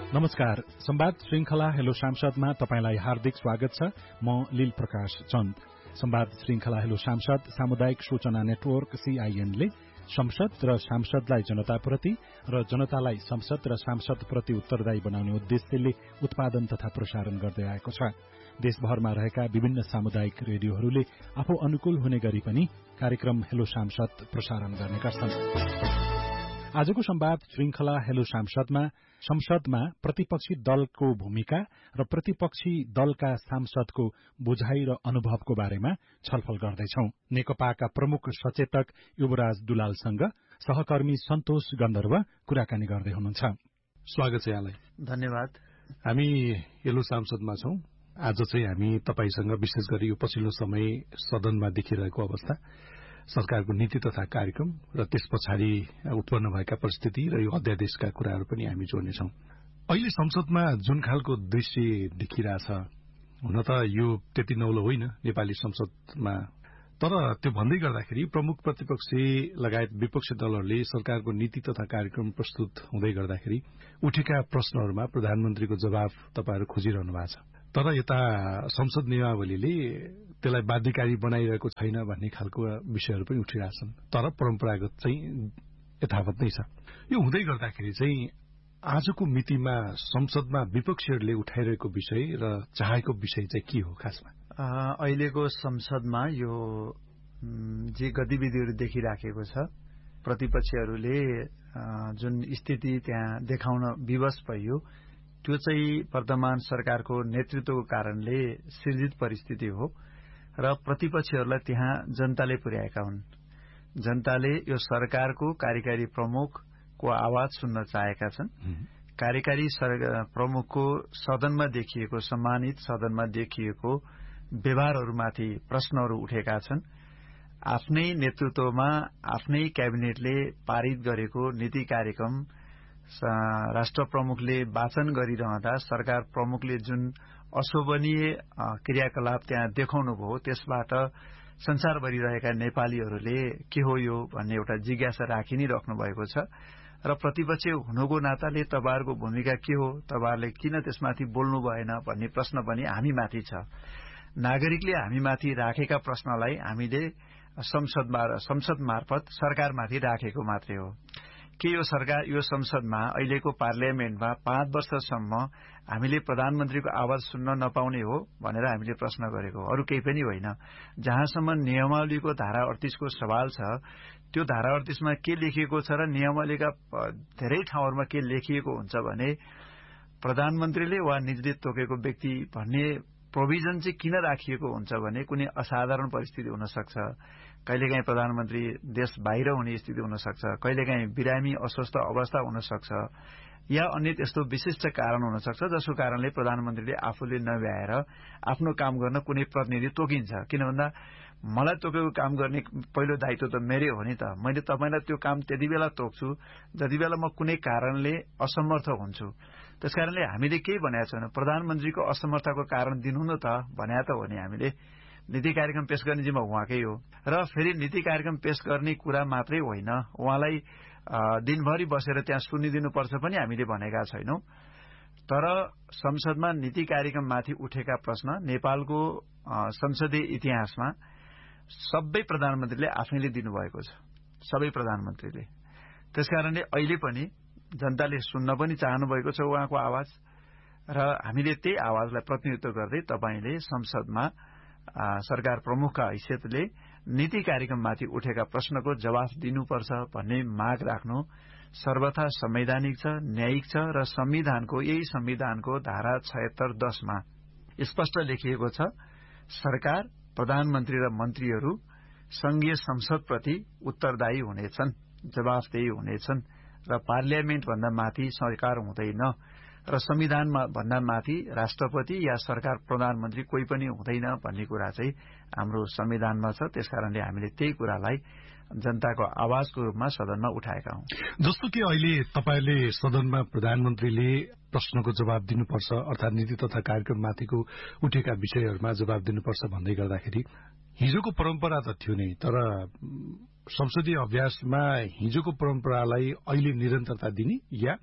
नमस्कार। संवाद श्रृंखला हेलो सांसदमा तपाईंलाई हार्दिक स्वागत छ। म लील प्रकाश चन्द। संवाद श्रृंखला हेलो सांसद सामुदायिक सूचना नेटवर्क CIN ले संसद र सांसदलाई जनताप्रति र जनतालाई संसद र सांसदप्रति उत्तरदायी बनाउने उद्देश्यले उत्पादन तथा प्रसारण गर्दै आएको छ। देशभरमा रहेका विभिन्न सामुदायिक रेडियोहरूले आफू अनुकूल हुने गरी पनि कार्यक्रम हेलो सांसद प्रसारण गर्ने गर्छन्। आजको संवाद श्रृंखला हेलो सांसदमा संसदमा प्रतिपक्षी दलको भूमिका र प्रतिपक्षी दलका सांसदको बुझाइ र अनुभवको बारेमा छलफल गर्दैछौ। नेकपाका प्रमुख सचेतक युवराज दुलालसँग सहकर्मी सन्तोष गन्धर्व कुराकानी गर्दै हुनुहुन्छ। स्वागत छ यहाँलाई। धन्यवाद। हामी हेलो सांसदमा छौं। आज चाहिँ हामी तपाईसँग विशेष गरी यो पछिल्लो समय सदनमा देखिरहेको अवस्था, सरकारको नीति तथा कार्यक्रम र त्यस पछाडि उत्पन्न भएका परिस्थिति र यो अध्यादेशका कुराहरू पनि हामी जोड्नेछौं। अहिले संसदमा जुन खालको दृश्य देखिरहेछ, हुन त यो त्यति नौलो होइन नेपाली संसदमा, तर त्यो भन्दै गर्दाखेरि प्रमुख प्रतिपक्षी लगायत विपक्षी दलहरूले सरकारको नीति तथा कार्यक्रम प्रस्तुत हुँदै गर्दाखेरि उठेका प्रश्नहरूमा प्रधानमन्त्रीको जवाफ तपाईहरू खोजिरहनु भएको छ। तर यता संसद नियमावलीले त्यसलाई बाध्यकारी बनाइरहेको छैन भन्ने खालको विषयहरू पनि उठिरहेछन्, तर परम्परागत चाहिँ यथावत नै छ। यो हुँदै गर्दाखेरि चाहिँ आजको मितिमा संसदमा विपक्षीहरूले उठाइरहेको विषय र चाहेको विषय चाहिँ के हो खासमा? अहिलेको संसदमा यो जे गतिविधिहरू देखिराखेको छ, प्रतिपक्षीहरूले जुन स्थिति त्यहाँ देखाउन विवश भयो, त्यो चाहिँ वर्तमान सरकारको नेतृत्वको कारणले सृजित परिस्थिति हो र प्रतिपक्षीहरूलाई त्यहाँ जनताले पुर्याएका हुन्। जनताले यो सरकारको कार्यकारी प्रमुखको आवाज सुन्न चाहेका छन्। कार्यकारी प्रमुखको सदनमा देखिएको, सम्मानित सदनमा देखिएको व्यवहारहरूमाथि प्रश्नहरू उठेका छन्। आफ्नै नेतृत्वमा आफ्नै क्याबिनेटले पारित गरेको नीति कार्यक्रम राष्ट्र प्रमुखले वाचन गरिरहँदा सरकार प्रमुखले जुन अशोभनीय क्रियाकलाप त्यहाँ देखाउनु भयो, त्यसबाट संसारभरि रहेका नेपालीहरूले के हो यो भन्ने एउटा जिज्ञासा राखि नै राख्नु भएको छ। र प्रतिपक्ष हुनुको नाताले तपाईँहरूको भूमिका के हो, तपाईँहरूले किन त्यसमाथि बोल्नु भएन भन्ने प्रश्न पनि हामीमाथि छ। नागरिकले हामीमाथि राखेका प्रश्नलाई हामीले संसद मार्फत सरकारमाथि राखेको मात्रै हो। के यो सरकार, यो संसदमा अहिलेको पार्लियामेन्टमा 5 वर्षसम्म हामीले प्रधानमन्त्रीको आवाज सुन्न नपाउने हो भनेर हामीले प्रश्न गरेको, अरू केही पनि होइन। जहाँसम्म नियमावलीको धारा 38 को सवाल छ, त्यो धारा 38 मा के लेखिएको छ र नियमावलीका धेरै ठाउँहरूमा के लेखिएको हुन्छ भने प्रधानमन्त्रीले वा निजले तोकेको व्यक्ति भन्ने प्रोभिजन चाहिँ किन राखिएको हुन्छ भने कुनै असाधारण परिस्थिति हुन सक्छ, कहिलेकाहीँ प्रधानमन्त्री देश बाहिर हुने स्थिति हुन सक्छ, कहिलेकाहीँ बिरामी अस्वस्थ अवस्था हुन सक्छ, या अन्य त्यस्तो विशिष्ट कारण हुन सक्छ जसको कारणले प्रधानमन्त्रीले आफूले नभ्याएर आफ्नो काम गर्न कुनै प्रतिनिधि तोकिन्छ। किन भन्दा मलाई तोकेको काम गर्ने पहिलो दायित्व त मेरै हो नि त। मैले तपाईलाई त्यो काम त्यति बेला तोक्छु जति बेला म कुनै कारणले असमर्थ हुन्छु। त्यसकारणले हामीले केही भनेका छैनौं, प्रधानमन्त्रीको असमर्थको कारण दिनु न त भन्या त हो नि। हामीले नीति कार्यक्रम पेश गर्ने जिम्मा उहाँकै हो र फेरि नीति कार्यक्रम पेश गर्ने कुरा मात्रै होइन, उहाँलाई दिनभरि बसेर त्यहाँ सुनिदिनुपर्छ पनि हामीले भनेका छैनौं। तर संसदमा नीति कार्यक्रममाथि उठेका प्रश्न नेपालको संसदीय इतिहासमा सबै प्रधानमन्त्रीले आफैले दिनुभएको छ, सबै प्रधानमन्त्रीले। त्यसकारणले अहिले पनि जनताले सुन्न पनि चाहनु भएको छ उहाँको आवाज, र हामीले त्यही आवाजलाई प्रतिनिधित्व गर्दै तपाईले संसदमा सरकार प्रमुखका हैसियतले नीति कार्यक्रममाथि उठेका प्रश्नको जवाफ दिनुपर्छ भन्ने माग राख्नु सर्वथा संवैधानिक छ, न्यायिक छ र यही संविधानको धारा 76(10) मा स्पष्ट लेखिएको छ, सरकार, प्रधानमन्त्री र मन्त्रीहरू संघीय संसदप्रति उत्तरदायी हुनेछन्, जवाफदेही हुनेछन् र पार्लियामेन्ट भन्दा माथि सरकार हुँदैन र संविधानमा भन्दा माथि राष्ट्रपति या सरकार प्रधानमन्त्री कोही पनि हुँदैन भन्ने कुरा चाहिँ हाम्रो संविधानमा छ। त्यसकारणले हामीले त्यही कुरालाई जनताको आवाजको रूपमा सदनमा उठाएका हौं। जस्तो कि अहिले तपाईले सदनमा प्रधानमन्त्रीले प्रश्नको जवाब दिनुपर्छ अर्थात नीति तथा कार्यक्रममाथिको उठेका विषयहरूमा जवाब दिनुपर्छ भन्दै गर्दाखेरि हिजोको परम्परा त थियो नै, तर संसदीय अभ्यासमा हिजोको परम्परालाई अहिले निरन्तरता दिने या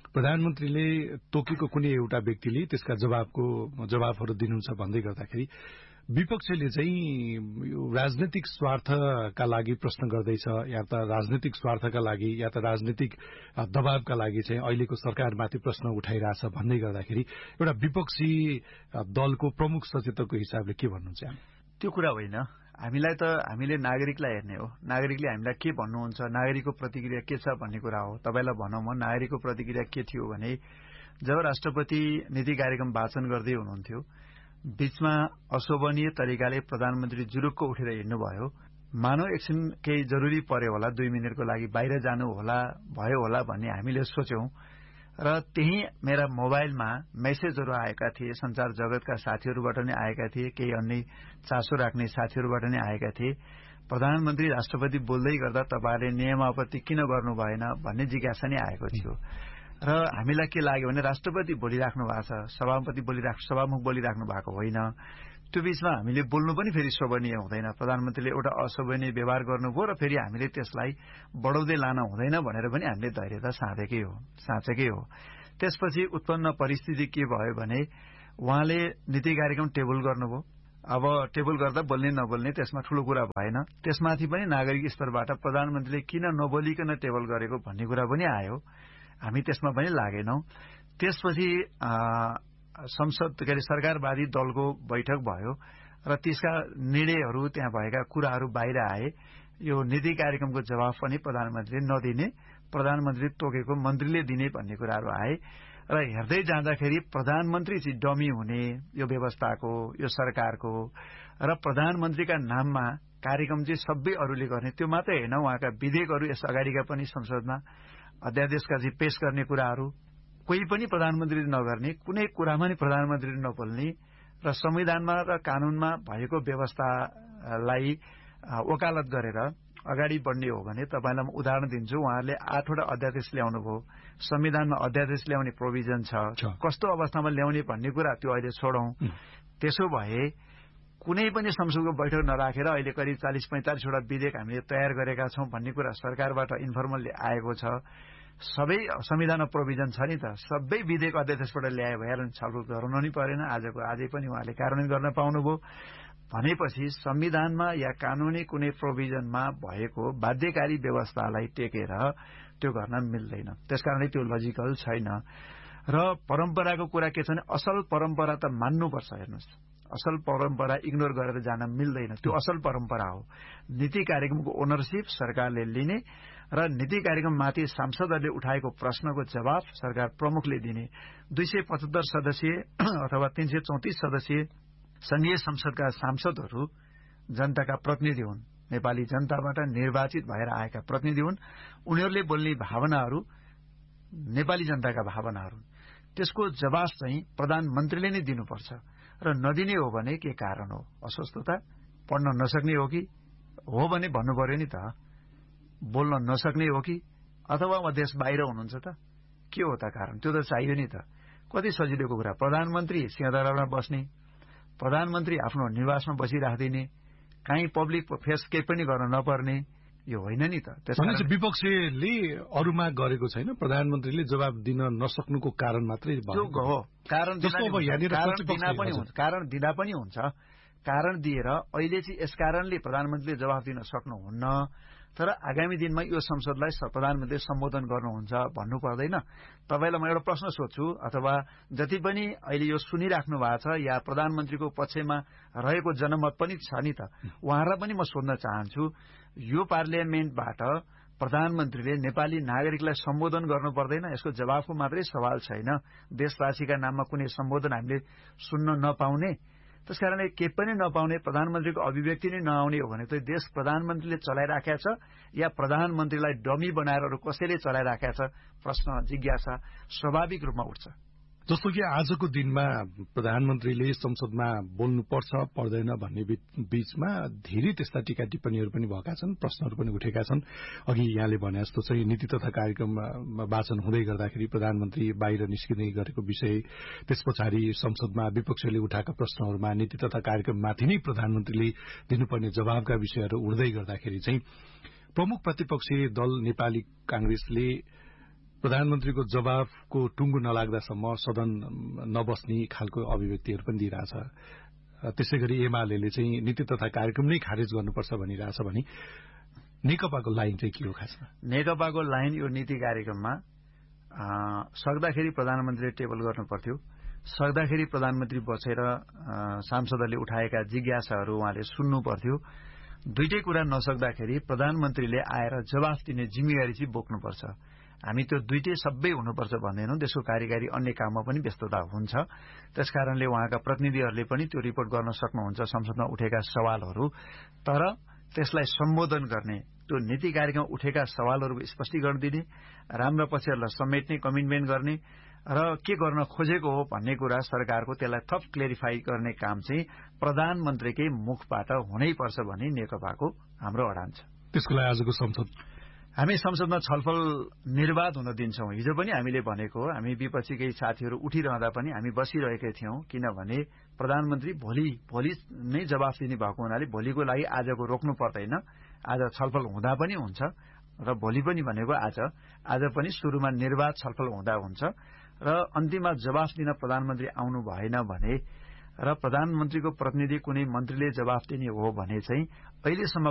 प्रधानमन्त्रीले तोकेको कुनै एउटा व्यक्तिले त्यसका जवाफहरू दिनुहुन्छ भन्दै गर्दाखेरि विपक्षले चाहिँ यो राजनैतिक स्वार्थका लागि प्रश्न गर्दैछ या त राजनैतिक स्वार्थका लागि या त राजनैतिक दबावका लागि चाहिँ अहिलेको सरकारमाथि प्रश्न उठाइरहेछ भन्दै गर्दाखेरि एउटा विपक्षी दलको प्रमुख सचेतकको हिसाबले के भन्नुहुन्छ? त्यो कुरा होइन। हामीले नागरिकलाई हेर्ने हो। नागरिकले हामीलाई के भन्नुहुन्छ, नागरिकको प्रतिक्रिया के छ भन्ने कुरा हो। तपाईँलाई भनौँ म नागरिकको प्रतिक्रिया के थियो भने जब राष्ट्रपति नीति कार्यक्रम वाचन गर्दै हुनुहुन्थ्यो बीचमा अशोभनीय तरिकाले प्रधानमन्त्री जुरुक्क उठेर हिँड्नुभयो। मानव एकछिन केही जरुरी पर्यो होला, 2 मिनटको लागि बाहिर जानु भयो होला भन्ने हामीले सोच्यौं र त्यही मेरा मोबाइलमा मेसेजहरू आएका थिए। संचार जगतका साथीहरूबाट नै आएका थिए, केही अन्य चासो राख्ने साथीहरूबाट नै आएका थिए। प्रधानमन्त्री राष्ट्रपति बोल्दै गर्दा तपाईहरुले नियमावली किन गर्नु भएन भन्ने जिज्ञासा नै आएको थियो र हामीलाई के लाग्यो भने राष्ट्रपति बोलिराख्नु भएको छ, सभामुख बोलिराख्नु भएको होइन। त्यो बीचमा हामीले बोल्नु पनि फेरि शोभनीय हुँदैन। प्रधानमन्त्रीले एउटा अशोभनीय व्यवहार गर्नुभयो र फेरि हामीले त्यसलाई बढाउँदै लान हुँदैन भनेर पनि हामीले धैर्यता साँचेकै हो। त्यसपछि उत्पन्न परिस्थिति के भयो भने उहाँले नीति कार्यक्रम टेबल गर्नुभयो। अब टेबल गर्दा बोल्ने नबोल्ने त्यसमा ठूलो कुरा भएन। त्यसमाथि पनि नागरिक स्तरबाट प्रधानमन्त्रीले किन नबोलिकन टेबल गरेको भन्ने कुरा पनि आयो। हामी त्यसमा पनि लागेनौं। त्यसपछि संसद सरकारवादी दलको बैठक भयो र त्यसका निर्णयहरू त्यहाँ भएका कुराहरू बाहिर आए। यो नीति कार्यक्रमको जवाफ पनि प्रधानमन्त्रीले नदिने, प्रधानमन्त्री तोकेको मन्त्रीले दिने भन्ने कुराहरू आए र हेर्दै जाँदाखेरि प्रधानमन्त्री चाहिँ डमी हुने यो व्यवस्थाको, यो सरकारको र प्रधानमन्त्रीका नाममा कार्यक्रम चाहिँ सबै अरूले गर्ने। त्यो मात्रै होइन, उहाँका विधेयकहरू यस अगाडिका पनि संसदमा अध्यादेशका चाहिँ पेश गर्ने कुराहरू कोही पनि प्रधानमन्त्रीले नगर्ने, कुनै कुरामा नि प्रधानमन्त्रीले नबोल्ने र संविधानमा र कानूनमा भएको व्यवस्थालाई वकालत गरेर अगाडि बढ्ने हो भने तपाईलाई म उदाहरण दिन्छु। उहाँहरूले 8 वटा अध्यादेश ल्याउनु भयो। संविधानमा अध्यादेश ल्याउने प्रोभिजन छ। कस्तो अवस्थामा ल्याउने भन्ने कुरा त्यो अहिले छोडौं। त्यसो भए कुनै पनि संसदको बैठक नराखेर अहिले करिब 40-45 वटा विधेयक हामीले तयार गरेका छौं भन्ने कुरा सरकारबाट इन्फर्मली आएको छ। सबै संविधानमा प्रोभिजन छ नि त। सबै विधेयक अध्यादेशबाट ल्याए भएर छलफल गराउनु नै परेन। आजै पनि उहाँले कार्यान्वयन गर्न पाउनुभयो भनेपछि संविधानमा या कानूनी कुनै प्रोभिजनमा भएको बाध्यकारी व्यवस्थालाई टेकेर त्यो गर्न मिल्दैन। त्यसकारणले त्यो लजिकल छैन। र परम्पराको कुरा के छ भने असल परम्परा त मान्नुपर्छ। हेर्नुस्, असल परम्परा इग्नोर गरेर जान मिल्दैन। त्यो असल परम्परा हो। नीति कार्यक्रमको ओनरशिप सरकारले लिने र नीति कार्यक्रममाथि सांसदहरूले उठाएको प्रश्नको जवाफ सरकार प्रमुखले दिने। 275 सदस्यीय अथवा 334 सदस्यीय संघीय संसदका सांसदहरू जनताका प्रतिनिधि हुन्। नेपाली जनताबाट निर्वाचित भएर आएका प्रतिनिधि हुन्। उनीहरूले बोल्ने भावनाहरू नेपाली जनताका भावनाहरू। त्यसको जवाफ चाहिँ प्रधानमन्त्रीले नै दिनुपर्छ र नदिने हो भने के कारण हो? अस्वस्थता, पढ्न नसक्ने हो कि? हो भने भन्नु पर्यो नि त। बोल्न नसक्ने हो कि अथवा म देश बाहिर हुनुहुन्छ त? के हो त कारण? त्यो त चाहियो नि त। कति सजिलोको कुरा। प्रधानमन्त्री सिंहदरबारमा बस्ने, प्रधानमन्त्री आफ्नो निवासमा बसिराख्दिने, कहीँ पब्लिक फेस केही पनि गर्न नपर्ने, यो होइन नि त। त्यसैले विपक्षले अरूमा गरेको छैन। प्रधानमन्त्रीले जवाब दिन नसक्नुको कारण मात्रै हो। कारण दिँदा पनि हुन्छ। कारण दिएर अहिले चाहिँ यस कारणले प्रधानमन्त्रीले जवाफ दिन सक्नुहुन्न, तर आगामी दिनमा यो संसदलाई प्रधानमन्त्रीले सम्बोधन गर्नुहुन्छ भन्नु पर्दैन। तपाईलाई म एउटा प्रश्न सोध्छु अथवा जति पनि अहिले यो सुनिराख्नु भएको छ या प्रधानमन्त्रीको पक्षमा रहेको जनमत पनि छ नि त, उहाँहरूलाई पनि म सोध्न चाहन्छु, यो पार्लियामेन्टबाट प्रधानमन्त्रीले नेपाली नागरिकलाई सम्बोधन गर्नु पर्दैन? यसको जवाफको मात्रै सवाल छैन। देशवासीका नाममा कुनै सम्बोधन हामीले सुन्न नपाउने, त्यसकारणले केही पनि नपाउने, प्रधानमन्त्रीको अभिव्यक्ति नै नआउने हो भने त देश प्रधानमन्त्रीले चलाइराखेको छ या प्रधानमन्त्रीलाई डमी बनाएर अरू कसैले चलाइराखेको छ? प्रश्न, जिज्ञासा स्वाभाविक रूपमा उठ्छ। जस्तो कि आजको दिनमा प्रधानमन्त्रीले संसदमा बोल्नुपर्छ पर्दैन भन्ने बीचमा धेरै त्यस्ता टीका टिप्पणीहरू पनि भएका छन्, प्रश्नहरू पनि उठेका छन्। अघि यहाँले भने जस्तो चाहिँ नीति तथा कार्यक्रममा वाचन हुँदै गर्दाखेरि प्रधानमन्त्री बाहिर निस्किँदै गरेको विषय, त्यस पछाडि संसदमा विपक्षले उठाएका प्रश्नहरूमा नीति तथा कार्यक्रममाथि नै प्रधानमन्त्रीले दिनुपर्ने जवाबका विषयहरू उठ्दै गर्दाखेरि चाहिँ प्रमुख प्रतिपक्षी दल नेपाली कांग्रेसले प्रधानमन्त्रीको जवाफको टुङ्गो नलाग्दासम्म सदन नबस्ने खालको अभिव्यक्तिहरू पनि दिइरहेछ। त्यसै गरी एमाले चाहिँ नीति तथा कार्यक्रम नै खारेज गर्नुपर्छ भनिरहेछ भने नेकपाको लाइन चाहिँ के हो खासमा? नेकपाको लाइन यो नीति कार्यक्रममा सक्दाखेरि प्रधानमन्त्रीले टेबल गर्नु पर्थ्यो, सक्दाखेरि प्रधानमन्त्री बसेर सांसदहरूले उठाएका जिज्ञासाहरू उहाँले सुन्नु पर्थ्यो। दुईटै कुरा नसक्दाखेरि प्रधानमन्त्रीले आएर जवाफ दिने जिम्मेवारी चाहिँ बोक्नुपर्छ। हामी त्यो दुईटै सबै हुनुपर्छ भन्दैनौँ, त्यसको कार्यकारी अन्य काममा पनि व्यस्तता हुन्छ। त्यसकारणले उहाँका प्रतिनिधिहरूले पनि त्यो रिपोर्ट गर्न सक्नुहुन्छ संसदमा उठेका सवालहरू, तर त्यसलाई सम्बोधन गर्ने, त्यो नीति कार्यक्रम उठेका सवालहरूको स्पष्टीकरण दिने, राम्रा पक्षहरूलाई समेट्ने, कमिटमेन्ट गर्ने र के गर्न खोजेको हो भन्ने कुरा सरकारको त्यसलाई थप क्लेरिफाई गर्ने काम चाहिँ प्रधानमन्त्रीकै मुखबाट हुनैपर्छ भन्ने नेकपाको हाम्रो अडान छ। त्यसको लागि आजको संसद हामी संसदमा छलफल निर्वाध हुन दिन्छौं। हिजो पनि हामीले भनेको हो, हामी विपक्षीकै साथीहरू उठिरहँदा पनि हामी बसिरहेकै थियौं, किनभने प्रधानमन्त्री भोलि नै जवाफ दिने भएको हुनाले भोलिको लागि आजको रोक्नु पर्दैन। आज छलफल हुँदा पनि हुन्छ र भोलि पनि भनेको आज पनि सुरुमा निर्वाध छलफल हुँदा हुन्छ र अन्तिममा जवाफ दिन प्रधानमन्त्री आउनु भएन भने र प्रधानमन्त्रीको प्रतिनिधि कुनै मन्त्रीले जवाफ दिने हो भने चाहिँ अहिलेसम्म